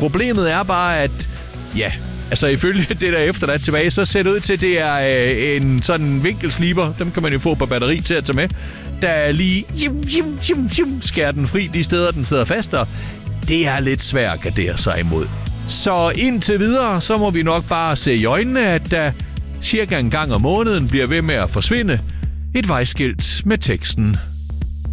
Problemet er bare, at ja, altså ifølge det der efterladt tilbage, så ser det ud til, at det er en sådan vinkelsliber, dem kan man jo få på batteri til at tage med, der lige skærer den fri de steder, den sidder fast, og det er lidt svært at gardere sig imod. Så indtil videre, så må vi nok bare se i øjnene, at der cirka en gang om måneden bliver ved med at forsvinde et vejskilt med teksten